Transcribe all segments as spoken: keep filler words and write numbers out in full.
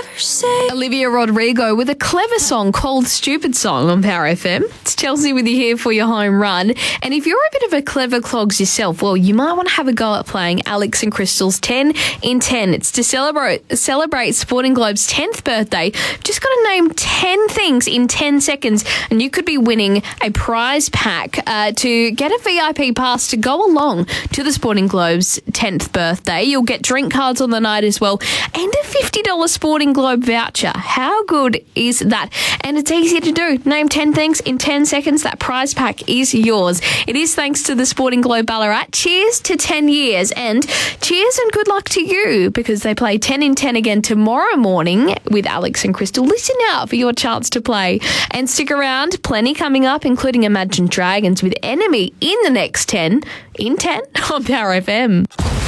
never say. Olivia Rodrigo with a clever song called Stupid Song on Power F M. It's Chelsea with you here for your home run. And if you're a bit of a clever clogs yourself, well, you might want to have a go at playing Alex and Crystal's ten in ten. It's to celebrate celebrate Sporting Globe's tenth birthday. You've just got to name ten things in ten seconds and you could be winning a prize pack uh, to get a V I P pass to go along to the Sporting Globe's tenth birthday. You'll get drink cards on the night as well and a fifty dollars Sporting Globe voucher. How good is that? And it's easy to do. Name ten things in ten seconds. That prize pack is yours. It is thanks to the Sporting Globe Ballarat. Cheers to ten years and cheers and good luck to you because they play ten in ten again tomorrow morning with Alex and Crystal. Listen out for your chance to play and stick around. Plenty coming up, including Imagine Dragons with Enemy in the next ten in ten on Power F M.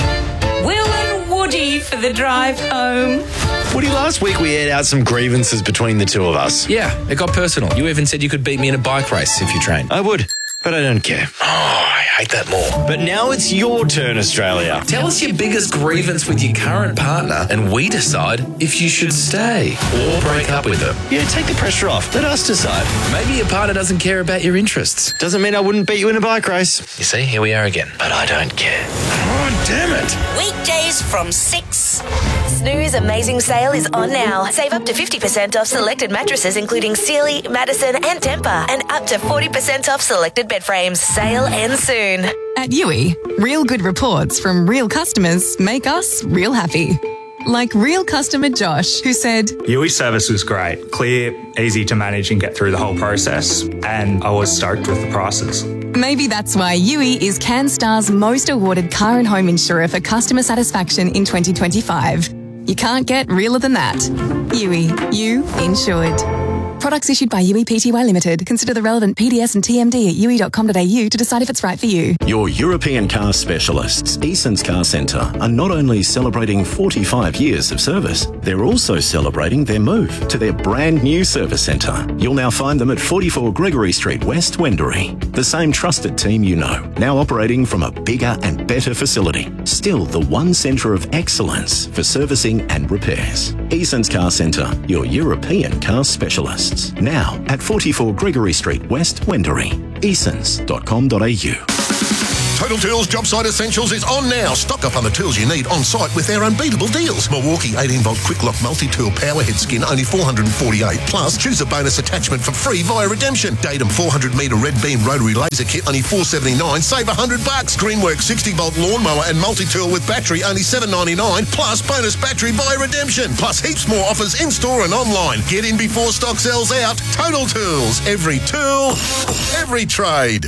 Will and Woody for the drive home. Woody, last week we aired out some grievances between the two of us. Yeah, it got personal. You even said you could beat me in a bike race if you trained. I would, but I don't care. Oh, I hate that more. But now it's your turn, Australia. Tell us your biggest grievance with your current partner and we decide if you should stay or break up with them. Yeah, take the pressure off. Let us decide. Maybe your partner doesn't care about your interests. Doesn't mean I wouldn't beat you in a bike race. You see, here we are again. But I don't care. Oh, damn it. Weekdays from six. Snooze Amazing Sale is on now. Save up to fifty percent off selected mattresses including Sealy, Madison and Tempur and up to forty percent off selected bed frames. Sale ends soon. At Yui, real good reports from real customers make us real happy. Like real customer Josh, who said, Yui service was great, clear, easy to manage and get through the whole process, and I was stoked with the prices. Maybe that's why Yui is CanStar's most awarded car and home insurer for customer satisfaction in twenty twenty-five. You can't get realer than that. Yui, you insured. Products issued by Yui Pty Limited. Consider the relevant P D S and T M D at yui dot com dot a u to decide if it's right for you. Your European car specialists, Eason's Car Centre, are not only celebrating forty-five years of service, they're also celebrating their move to their brand new service centre. You'll now find them at forty-four Gregory Street, West Wendouree. The same trusted team you know, now operating from a bigger and better facility. Still the one centre of excellence for servicing and repairs. Eason's Car Centre, your European car specialists. Now at forty-four Gregory Street, West Wendouree. easons dot com dot a u. Total Tools Job Site Essentials is on now. Stock up on the tools you need on site with their unbeatable deals. Milwaukee eighteen volt Quick Lock Multi-Tool Powerhead Skin, only four hundred forty-eight dollars. Plus, choose a bonus attachment for free via redemption. Datum four hundred metre Red Beam Rotary Laser Kit, only four hundred seventy-nine dollars. Save one hundred bucks. Greenworks sixty volt Lawnmower and Multi-Tool with battery, only seven ninety-nine. Plus, bonus battery via redemption. Plus, heaps more offers in-store and online. Get in before stock sells out. Total Tools. Every tool, every trade.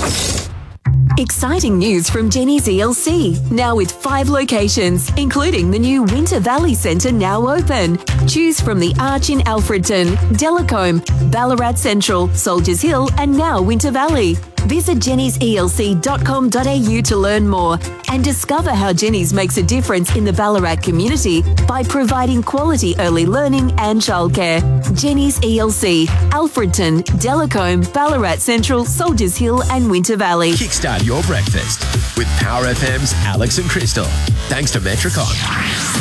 Exciting news from Jenny's E L C, now with five locations, including the new Winter Valley Centre now open. Choose from the Arch in Alfredton, Delacombe, Ballarat Central, Soldiers Hill and now Winter Valley. Visit jennys e l c dot com dot a u to learn more and discover how Jenny's makes a difference in the Ballarat community by providing quality early learning and childcare. Jenny's E L C, Alfredton, Delacombe, Ballarat Central, Soldiers Hill and Winter Valley. Kickstart your breakfast with Power F M's Alex and Crystal. Thanks to Metricon.